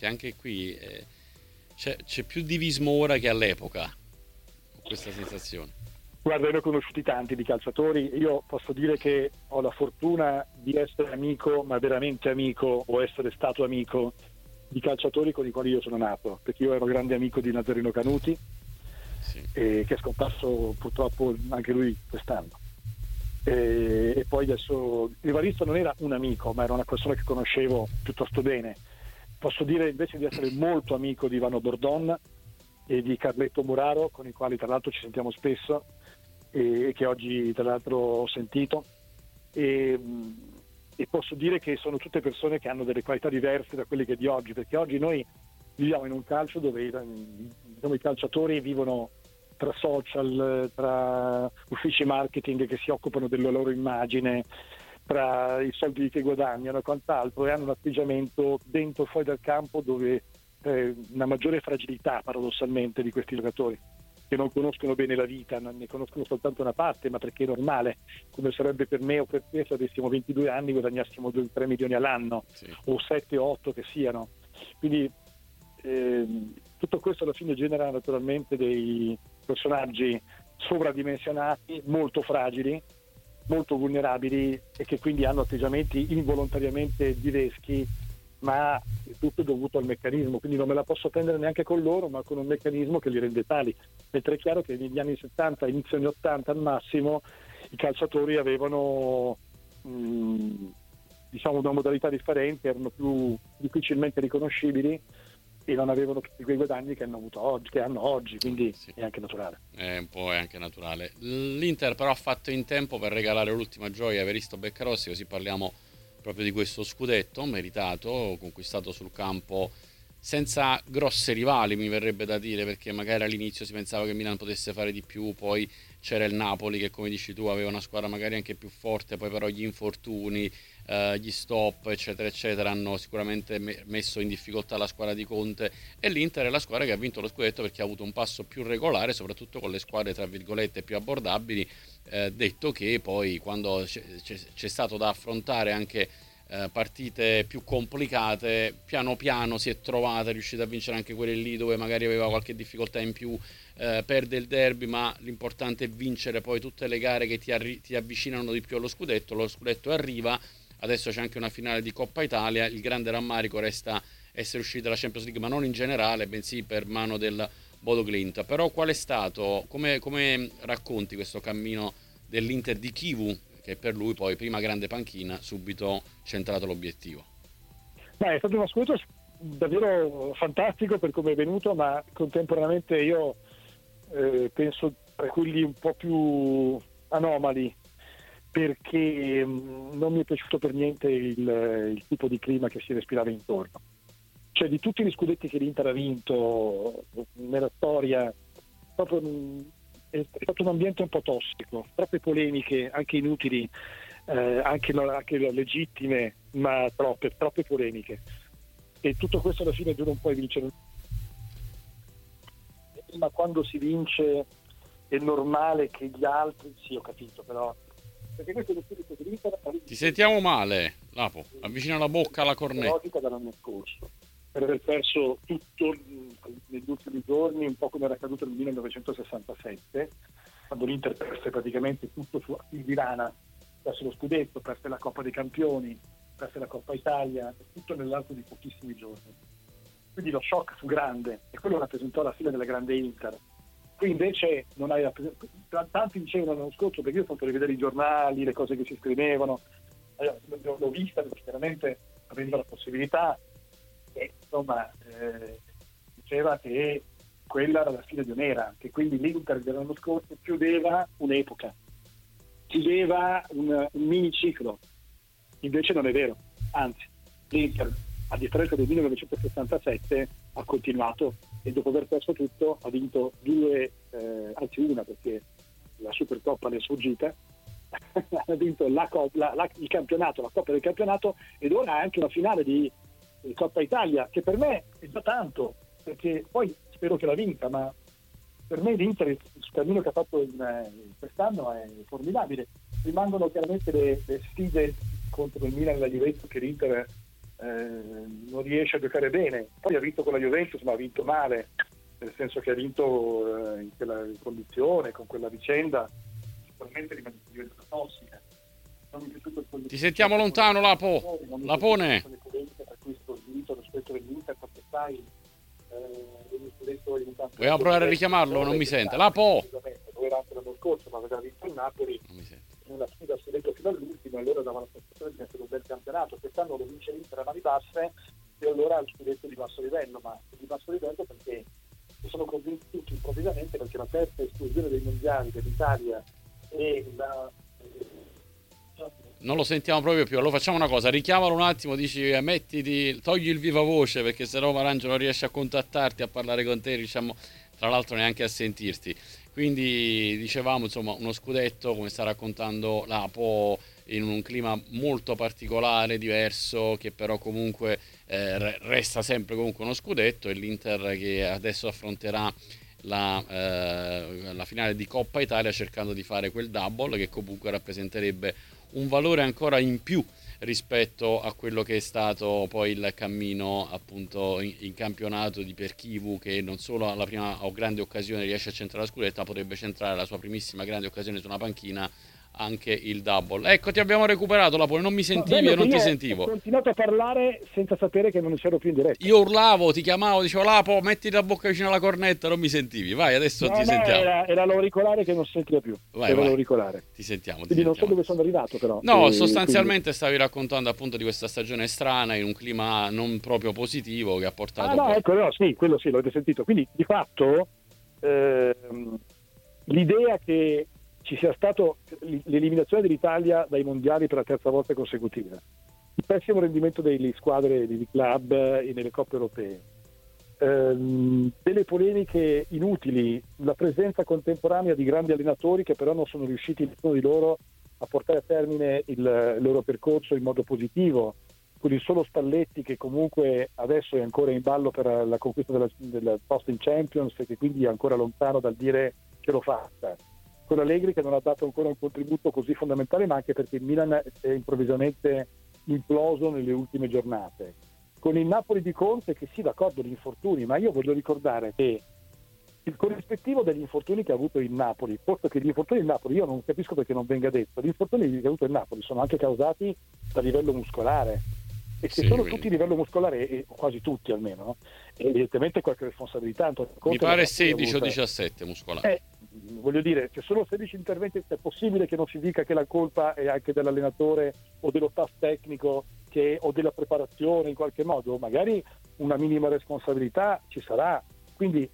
perché anche qui c'è più divismo ora che all'epoca, ho questa sensazione. Guarda, io ne ho conosciuti tanti di calciatori, io posso dire che ho la fortuna di essere amico, ma veramente amico, o essere stato amico di calciatori con i quali io sono nato, perché io ero grande amico di Nazzareno Canuti, Sì. che è scomparso purtroppo anche lui quest'anno. E poi adesso Evaristo non era un amico, ma era una persona che conoscevo piuttosto bene. Posso dire invece di essere molto amico di Ivano Bordon e di Carletto Muraro, con i quali tra l'altro ci sentiamo spesso e che oggi tra l'altro ho sentito, e posso dire che sono tutte persone che hanno delle qualità diverse da quelle che di oggi, perché oggi noi viviamo in un calcio dove i calciatori vivono tra social, tra uffici marketing che si occupano della loro immagine, tra i soldi che guadagnano e quant'altro, e hanno un atteggiamento dentro e fuori dal campo dove una maggiore fragilità paradossalmente di questi giocatori, che non conoscono bene la vita, ne conoscono soltanto una parte, ma perché è normale, come sarebbe per me o per te se avessimo 22 anni guadagnassimo 2-3 milioni all'anno, Sì. o 7 o 8 che siano. Quindi tutto questo alla fine genera naturalmente dei personaggi sovradimensionati, molto fragili, molto vulnerabili, e che quindi hanno atteggiamenti involontariamente direschi, ma è tutto dovuto al meccanismo, quindi non me la posso prendere neanche con loro, ma con un meccanismo che li rende tali. Mentre è chiaro che negli anni 70, inizio anni 80 al massimo, i calciatori avevano diciamo una modalità differente, erano più difficilmente riconoscibili e non avevano tutti quei guadagni che hanno avuto oggi, che hanno oggi, quindi Sì. è anche naturale. È anche naturale. L'Inter però ha fatto in tempo per regalare l'ultima gioia a Evaristo Beccarossi, così parliamo proprio di questo scudetto meritato, conquistato sul campo senza grosse rivali, mi verrebbe da dire, perché magari all'inizio si pensava che il Milan potesse fare di più, poi c'era il Napoli che, come dici tu, aveva una squadra magari anche più forte, poi però gli infortuni, gli stop eccetera eccetera hanno sicuramente messo in difficoltà la squadra di Conte, e l'Inter è la squadra che ha vinto lo scudetto perché ha avuto un passo più regolare, soprattutto con le squadre tra virgolette più abbordabili, detto che poi quando c'è stato da affrontare anche partite più complicate, piano piano si è trovata, è riuscita a vincere anche quelle lì dove magari aveva qualche difficoltà in più, perde il derby, ma l'importante è vincere poi tutte le gare che ti avvicinano di più allo scudetto. Lo scudetto arriva, adesso c'è anche una finale di Coppa Italia, il grande rammarico resta essere usciti dalla Champions League, ma non in generale, bensì per mano del Bodo Glimt. Però qual è stato, come racconti questo cammino dell'Inter di Chivu, che per lui poi prima grande panchina, subito centrato l'obiettivo? Beh, è stato uno scudetto davvero fantastico per come è venuto, ma contemporaneamente io penso tra quelli un po' più anomali, perché non mi è piaciuto per niente il tipo di clima che si respirava intorno. Cioè, di tutti gli scudetti che l'Inter ha vinto nella storia, proprio è stato un ambiente un po' tossico, troppe polemiche, anche inutili, anche legittime, ma troppe polemiche. E tutto questo alla fine dura un po' a vincere. Ma quando si vince è normale che gli altri, sì, ho capito, però perché questo è lo spirito dell'Inter. Ti sentiamo male, Lapo, avvicina la bocca alla cornetta. Logica dall'anno scorso, per aver perso tutto negli ultimi giorni, un po' come era accaduto nel 1967, quando l'Inter perse praticamente tutto su Virana, perse lo scudetto, perse la Coppa dei Campioni, perse la Coppa Italia, tutto nell'arco di pochissimi giorni. Quindi lo shock fu grande e quello rappresentò la fine della grande Inter. Qui invece non hai tanti dicevano l'anno scorso, perché io ho fatto rivedere i giornali, le cose che si scrivevano, l'ho vista veramente avendo la possibilità, e insomma diceva che quella era la fine di un'era, che quindi l'Inter dell'anno scorso chiudeva un'epoca, chiudeva un mini ciclo. Invece non è vero, anzi l'Inter, a differenza del 1967, ha continuato e dopo aver perso tutto ha vinto una, perché la Supercoppa ne è sfuggita, ha vinto il campionato, la Coppa del Campionato, ed ora ha anche una finale di Coppa Italia, che per me è già tanto, perché poi spero che la vinca, ma per me l'Inter, il cammino che ha fatto quest'anno è formidabile. Rimangono chiaramente le sfide contro il Milan e la Juventus che l'Inter non riesce a giocare bene. Poi ha vinto con la Juventus, ma ha vinto male, nel senso che ha vinto in quella condizione, con quella vicenda, sicuramente diventa tossica. Non mi è piaciuto Ti sentiamo lontano, Lapo. Lapone. Per cui sto svilito rispetto dell'Inter, perché sai, vogliamo provare a richiamarlo? Non mi sente. Lapo. Lo era anche l'anno scorso, ma aveva vinto il Napoli. Non mi sente. Una sfida scudetto fino all'ultimo, e allora dava la sensazione di essere un bel campionato. Quest'anno lo vince l'Inter a mani basse e allora il scudetto di basso livello, ma di basso livello perché sono convinti tutti improvvisamente, perché la terza esclusione dei mondiali dell'Italia e la non lo sentiamo proprio più. Allora facciamo una cosa, richiamalo un attimo, dici togli il viva voce, perché sennò Marangio non riesce a contattarti, a parlare con te, diciamo, tra l'altro neanche a sentirti. Quindi dicevamo, insomma, uno scudetto, come sta raccontando Lapo, in un clima molto particolare, diverso, che però comunque resta sempre comunque uno scudetto, e l'Inter che adesso affronterà la finale di Coppa Italia cercando di fare quel double che comunque rappresenterebbe un valore ancora in più rispetto a quello che è stato poi il cammino appunto in campionato di Perchivu, che non solo alla prima grande occasione riesce a centrare la scudetta, ma potrebbe centrare la sua primissima grande occasione su una panchina anche il double. Ecco, ti abbiamo recuperato, Lapone, non mi sentivi e non ti sentivo. Ho continuato a parlare senza sapere che non c'ero più in diretta. Io urlavo, ti chiamavo, dicevo Lapo, metti la bocca vicino alla cornetta, non mi sentivi. Vai, adesso ti sentiamo. Era l'auricolare che non sentiva più. Vai. L'auricolare. Ti sentiamo. Quindi non so dove sono arrivato, però. No, sostanzialmente stavi raccontando appunto di questa stagione strana, in un clima non proprio positivo, che ha portato... quello sì, l'avete sentito. Quindi, di fatto, l'idea che ci sia stato l'eliminazione dell'Italia dai mondiali per la terza volta consecutiva, il pessimo rendimento delle squadre di club e nelle coppe europee, delle polemiche inutili, la presenza contemporanea di grandi allenatori che però non sono riusciti nessuno di loro a portare a termine il loro percorso in modo positivo, con il solo Spalletti che comunque adesso è ancora in ballo per la conquista del posto in Champions e che quindi è ancora lontano dal dire che l'ho fatta, con Allegri che non ha dato ancora un contributo così fondamentale, ma anche perché il Milan è improvvisamente imploso nelle ultime giornate, con il Napoli di Conte che sì, d'accordo, gli infortuni, ma io voglio ricordare che il corrispettivo degli infortuni che ha avuto il Napoli, posto che gli infortuni del Napoli, io non capisco perché non venga detto, gli infortuni che ha avuto il Napoli sono anche causati da livello muscolare, e se sono tutti a livello muscolare, e quasi tutti almeno, no? Evidentemente qualche responsabilità. Mi pare 16 o 17 muscolari. Voglio dire, se sono 16 interventi è possibile che non si dica che la colpa è anche dell'allenatore o dello staff tecnico o della preparazione in qualche modo? Magari una minima responsabilità ci sarà. Quindi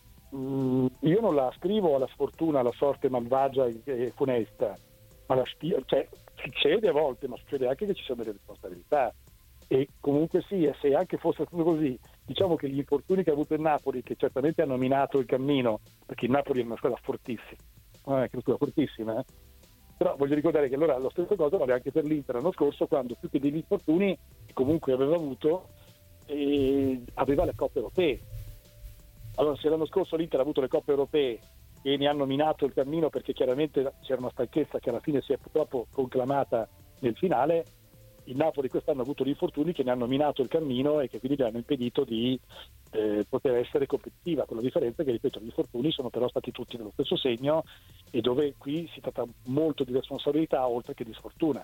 io non la ascrivo alla sfortuna, alla sorte malvagia e funesta, ma succede a volte, ma succede anche che ci siano delle responsabilità. E comunque sì, se anche fosse stato così, diciamo che gli infortuni che ha avuto il Napoli, che certamente hanno minato il cammino, perché il Napoli è una squadra fortissima, fortissima, però voglio ricordare che allora la stessa cosa vale anche per l'Inter l'anno scorso, quando più che degli infortuni comunque aveva avuto, aveva le coppe europee. Allora, se l'anno scorso l'Inter ha avuto le coppe europee e ne hanno minato il cammino perché chiaramente c'era una stanchezza che alla fine si è purtroppo conclamata nel finale, il Napoli quest'anno ha avuto gli infortuni che ne hanno minato il cammino e che quindi gli hanno impedito di poter essere competitiva, con la differenza che, ripeto, gli infortuni sono però stati tutti dello stesso segno, e dove qui si tratta molto di responsabilità oltre che di sfortuna.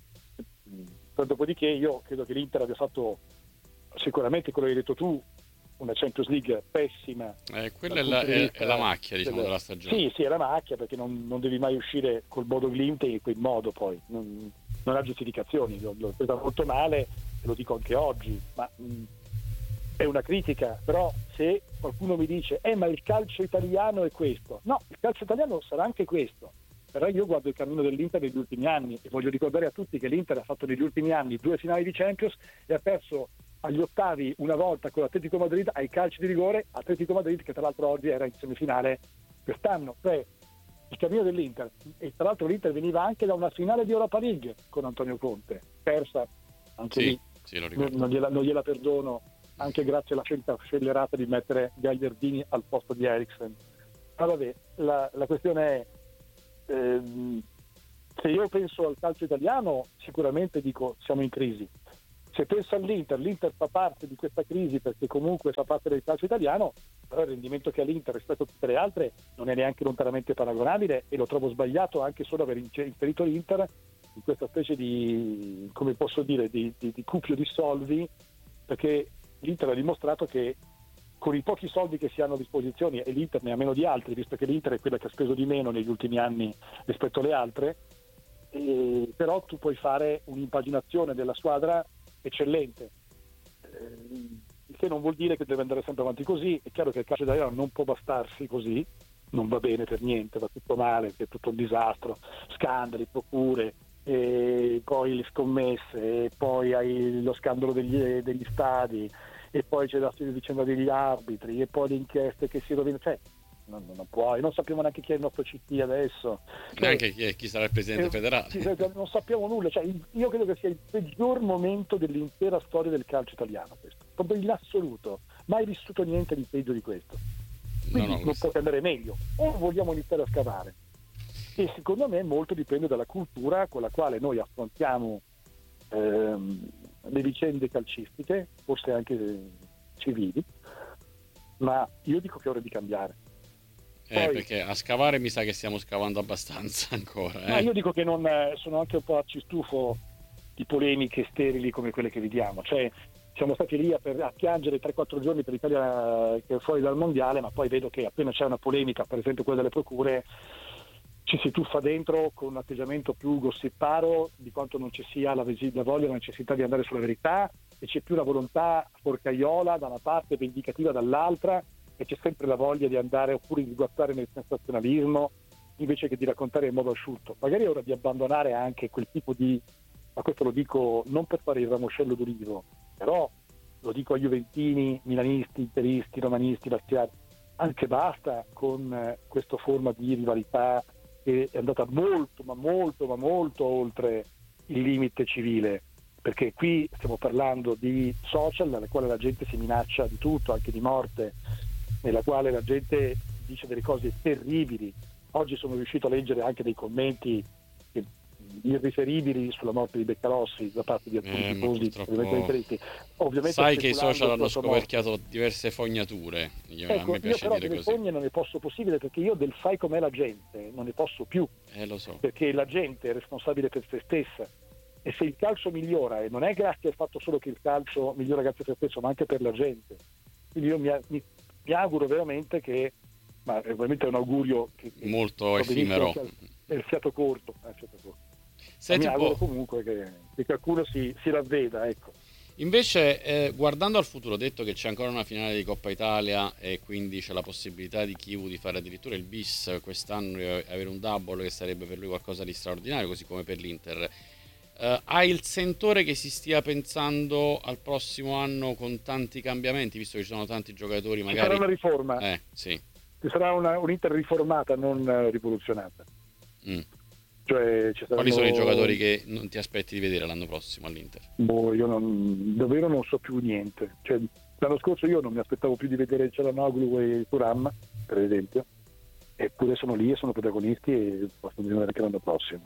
Dopodiché io credo che l'Inter abbia fatto sicuramente quello che hai detto tu, una Champions League pessima. Quella è la macchia, diciamo, della stagione. Sì, è la macchia, perché non devi mai uscire col Bodo Glimt in quel modo, poi non ha giustificazioni. L'ho presa molto male, e lo dico anche oggi, ma è una critica. Però se qualcuno mi dice ma il calcio italiano è questo, no, il calcio italiano sarà anche questo, però io guardo il cammino dell'Inter negli ultimi anni e voglio ricordare a tutti che l'Inter ha fatto negli ultimi anni 2 finali di Champions e ha perso agli ottavi una volta con l'Atletico Madrid ai calci di rigore, Atletico Madrid che tra l'altro oggi era in semifinale quest'anno. Cioè il cammino dell'Inter, e tra l'altro l'Inter veniva anche da una finale di Europa League con Antonio Conte, persa anche lì, non gliela perdono, anche grazie alla scelta scellerata di mettere Gagliardini al posto di Eriksen. Ma vabbè, la questione è se io penso al calcio italiano sicuramente dico siamo in crisi. se penso all'Inter, l'Inter fa parte di questa crisi perché comunque fa parte del calcio italiano, però il rendimento che ha l'Inter rispetto a tutte le altre non è neanche lontanamente paragonabile, e lo trovo sbagliato anche solo aver inserito l'Inter in questa specie di, come posso dire, di cupio di soldi, perché l'Inter ha dimostrato che con i pochi soldi che si hanno a disposizione, e l'Inter ne ha meno di altri, visto che l'Inter è quella che ha speso di meno negli ultimi anni rispetto alle altre, però tu puoi fare un'impaginazione della squadra eccellente, il che non vuol dire che deve andare sempre avanti così. È chiaro che il calcio italiano non può bastarsi così, non va bene per niente, va tutto male, è tutto un disastro, scandali, procure, e poi le scommesse, e poi hai lo scandalo degli stadi, e poi c'è la vicenda degli arbitri, e poi le inchieste che si rovinano, cioè non puoi, non sappiamo neanche chi è il nostro CT adesso, neanche chi sarà il presidente federale. Non sappiamo nulla, cioè, io credo che sia il peggior momento dell'intera storia del calcio italiano, questo, proprio in assoluto, mai vissuto niente di peggio di questo, quindi non può andare meglio, o vogliamo iniziare a scavare, e secondo me molto dipende dalla cultura con la quale noi affrontiamo le vicende calcistiche, forse anche civili, ma io dico che è ora di cambiare. Poi, perché a scavare mi sa che stiamo scavando abbastanza ancora. Ma io dico che non sono anche un po' arcistufo di polemiche sterili come quelle che vediamo. Cioè, siamo stati lì a piangere 3-4 giorni per l'Italia che è fuori dal mondiale, ma poi vedo che appena c'è una polemica, per esempio quella delle procure, ci si tuffa dentro con un atteggiamento più gossiparo di quanto non ci sia la voglia, la necessità di andare sulla verità, e c'è più la volontà porcaiola da una parte e vendicativa dall'altra, e c'è sempre la voglia di andare oppure di guardare nel sensazionalismo invece che di raccontare in modo asciutto. Magari è ora di abbandonare anche quel tipo di, ma questo lo dico non per fare il ramoscello d'olivo, però lo dico a juventini, milanisti, interisti, romanisti, laziali, anche basta con questa forma di rivalità che è andata molto, ma molto oltre il limite civile, perché qui stiamo parlando di social nella quale la gente si minaccia di tutto, anche di morte, nella quale la gente dice delle cose terribili. Oggi sono riuscito a leggere anche dei commenti irriferibili sulla morte di Beccalossi da parte di alcuni tifosi, ovviamente sai che i social hanno scoperchiato diverse fognature. A me piace però dire delle così. fogne non ne posso possibile, perché io del fai com'è la gente non ne posso più, lo so, perché la gente è responsabile per se stessa, e se il calcio migliora, e non è grazie al fatto solo che il calcio migliora grazie a se stesso, ma anche per la gente, quindi io mi auguro veramente che, ma ovviamente è un augurio che molto effimero, è il fiato corto, Senti, mi auguro comunque che qualcuno si ravveda, ecco. Invece guardando al futuro, ho detto che c'è ancora una finale di Coppa Italia e quindi c'è la possibilità di Chivu di fare addirittura il bis quest'anno e avere un double, che sarebbe per lui qualcosa di straordinario, così come per l'Inter. Hai il sentore che si stia pensando al prossimo anno con tanti cambiamenti, visto che ci sono tanti giocatori magari... Ci sarà una riforma, sì. Ci sarà un'Inter riformata, non rivoluzionata. Cioè, Quali sono i giocatori che non ti aspetti di vedere l'anno prossimo all'Inter? Io davvero non so più niente. Cioè, l'anno scorso io non mi aspettavo più di vedere Çalhanoğlu e Thuram, per esempio, eppure sono lì e sono protagonisti e possono diventare anche l'anno prossimo.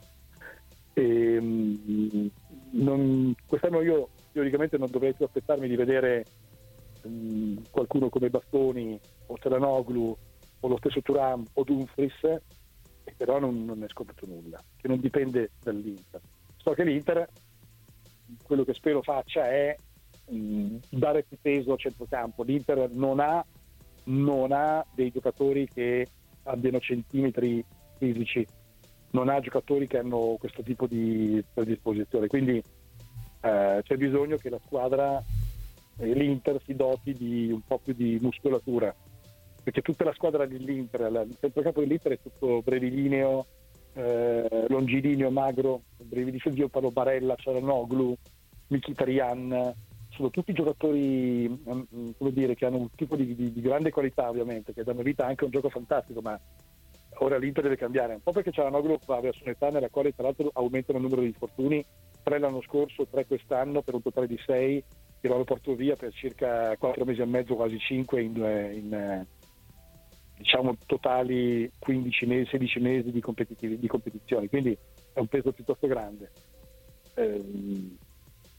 Quest'anno io teoricamente non dovrei più aspettarmi di vedere qualcuno come Bastoni o Çalhanoğlu o lo stesso Thuram o Dumfries, però non ne scoperto nulla, che non dipende dall'Inter. So che l'Inter, quello che spero faccia è dare più peso a centrocampo. L'Inter non ha dei giocatori che abbiano centimetri fisici, non ha giocatori che hanno questo tipo di predisposizione, quindi c'è bisogno che la squadra l'Inter si doti di un po' più di muscolatura, perché tutta la squadra dell'Inter, il centrocampo dell'Inter è tutto brevilineo, longilineo, magro, io parlo Barella, Çalhanoğlu, Mkhitaryan, sono tutti giocatori come dire, che hanno un tipo di grande qualità, ovviamente, che danno vita anche a un gioco fantastico, ma ora l'Inter deve cambiare, un po' perché Çalhanoğlu va verso un'età nella quale tra l'altro aumentano il numero di infortuni, 3 l'anno scorso, 3 quest'anno, per un totale di 6, che lo porto via per circa 4 mesi e mezzo, quasi 5 in diciamo totali 15 mesi, 16 mesi di competizioni, quindi è un peso piuttosto grande.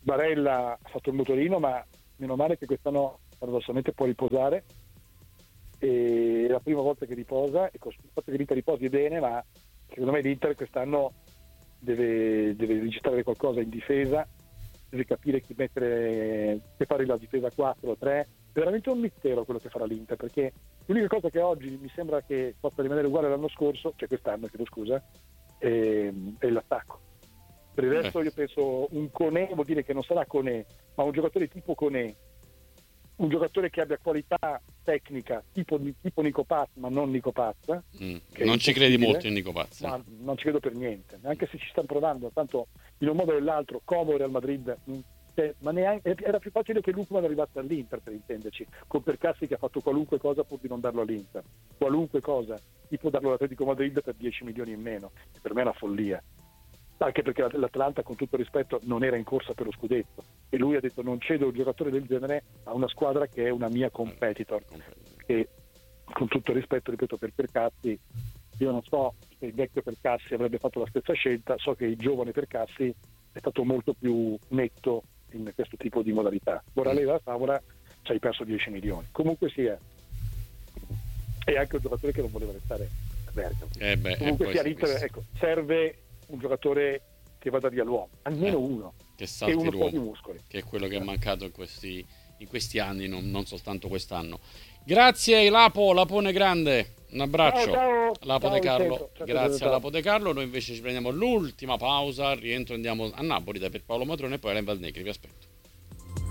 Barella ha fatto il motorino, ma meno male che quest'anno paradossalmente può riposare, e è la prima volta che riposa, e il fatto che l'Inter riposi è bene, ma secondo me l'Inter quest'anno deve registrare qualcosa in difesa, deve capire chi mettere, che fare la difesa 4-3. È veramente un mistero quello che farà l'Inter, perché l'unica cosa che oggi mi sembra che possa rimanere uguale all'anno scorso, cioè quest'anno, chiedo scusa, è l'attacco. Per il resto io penso un Koné vuol dire che non sarà Koné, ma un giocatore tipo Koné, un giocatore che abbia qualità tecnica tipo Nico Paz, ma non Nico Paz. Non ci credi molto in Nico Paz? Ma non ci credo per niente, anche se ci stanno provando, tanto in un modo o nell'altro, come Real Madrid, ma neanche, era più facile che Lukman arrivasse all'Inter, per intenderci, con Percassi che ha fatto qualunque cosa pur di non darlo all'Inter, qualunque cosa, tipo darlo all'Atletico Madrid per 10 milioni in meno, per me è una follia. Anche perché l'Atalanta, con tutto il rispetto, non era in corsa per lo scudetto, e lui ha detto non cedo un giocatore del genere a una squadra che è una mia competitor, e con tutto il rispetto, ripeto, per Percassi, io non so se il vecchio Percassi avrebbe fatto la stessa scelta, so che il giovane Percassi è stato molto più netto in questo tipo di modalità. Ora lei la tavola ci hai perso 10 milioni, comunque sia, è anche un giocatore che non voleva restare a Bergamo. Comunque sia l'Inter, ecco, serve un giocatore che vada via l'uomo, almeno uno, che salti uno l'uomo, po' di muscoli, che è quello che è mancato in questi anni, non soltanto quest'anno. Grazie Lapone grande, un abbraccio. Ciao, Lapo De Carlo. ciao, Grazie ciao. a Lapo De Carlo. Noi invece ci prendiamo l'ultima pausa, rientro, andiamo a Napoli da Pierpaolo Matrone e poi a Val Negri, vi aspetto.